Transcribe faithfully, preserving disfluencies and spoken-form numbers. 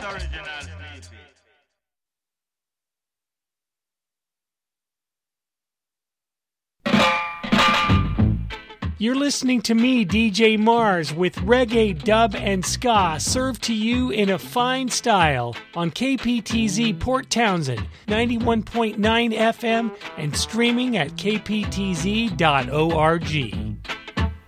original Sleepy. You're listening to me, D J Mars, with reggae, dub, and ska served to you in a fine style on K P T Z Port Townsend, ninety-one point nine F M, and streaming at k p t z dot org.